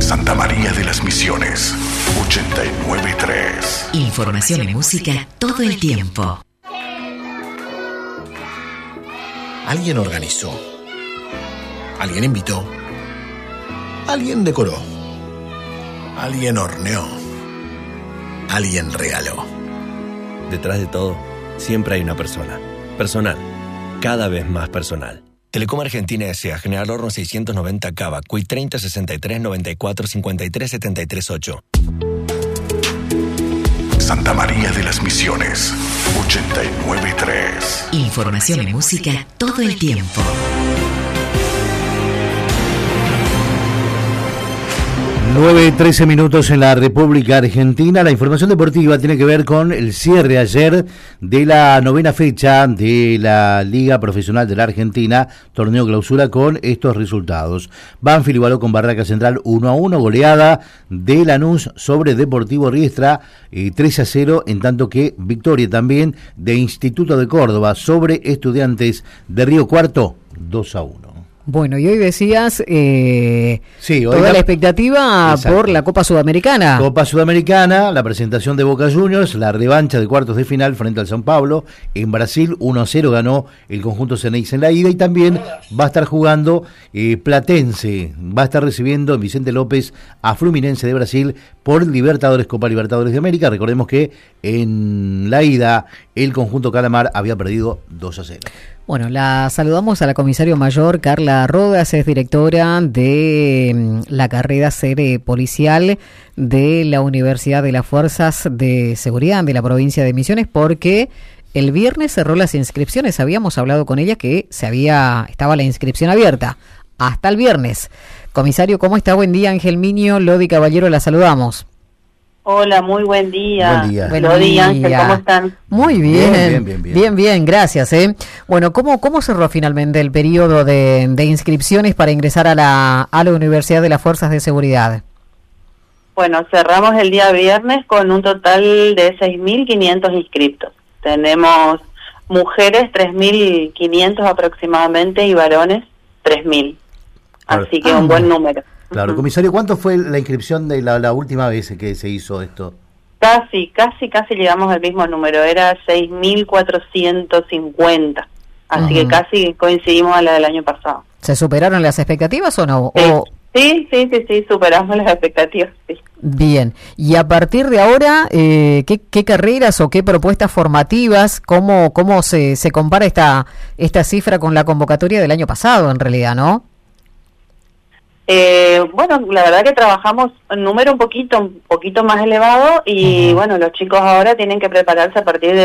Santa María de las Misiones, 89.3. Información y música todo el tiempo. Alguien organizó. Alguien invitó. Alguien decoró. Alguien horneó. Alguien regaló. Detrás de todo, siempre hay una persona. Personal. Cada vez más personal. Telecom Argentina S.A. General Horno 690 Cava, CUI 30 63 94 53 73 8. Santa María de las Misiones, 89.3. Información y música todo el tiempo. 9:13 minutos en la República Argentina. La información deportiva tiene que ver con el cierre ayer de la 9ª fecha de la Liga Profesional de la Argentina, torneo clausura, con estos resultados. Banfield igualó con Barraca Central 1-1, goleada de Lanús sobre Deportivo Riestra 3-0, en tanto que victoria también de Instituto de Córdoba sobre Estudiantes de Río Cuarto 2-1. Bueno, y hoy decías sí, hoy toda la expectativa. Exacto. Por la Copa Sudamericana. Copa Sudamericana, la presentación de Boca Juniors, la revancha de cuartos de final frente al São Paulo. En Brasil 1-0 ganó el conjunto Ceneice en la ida, y también va a estar jugando Platense, va a estar recibiendo en Vicente López a Fluminense de Brasil por Libertadores, Copa Libertadores de América. Recordemos que en la ida el conjunto Calamar había perdido 2-0. Bueno, la saludamos a la comisario mayor Carla Rodas, es directora de la carrera sede policial de la Universidad de las Fuerzas de Seguridad de la provincia de Misiones, porque el viernes cerró las inscripciones. Habíamos hablado con ella que estaba la inscripción abierta hasta el viernes. Comisario, ¿cómo está? Buen día. Ángel Miño, Lodi Caballero, la saludamos. Hola, muy buen día. Buen día. Lodi, Ángel, ¿cómo están? Muy bien. Bien, gracias. Bueno, ¿cómo cerró finalmente el periodo de inscripciones para ingresar a la Universidad de las Fuerzas de Seguridad? Bueno, cerramos el día viernes con un total de 6.500 inscriptos. Tenemos mujeres 3.500 aproximadamente y varones 3.000. Así que un buen número. Claro, comisario, ¿cuánto fue la inscripción de la última vez que se hizo esto? Casi llegamos al mismo número, era 6.450, así que casi coincidimos a la del año pasado. ¿Se superaron las expectativas o no? Sí, superamos las expectativas, sí. Bien, y a partir de ahora, ¿qué carreras o qué propuestas formativas, cómo se compara esta cifra con la convocatoria del año pasado, en realidad, ¿no? Bueno, la verdad que trabajamos un número un poquito más elevado y bueno, los chicos ahora tienen que prepararse a partir de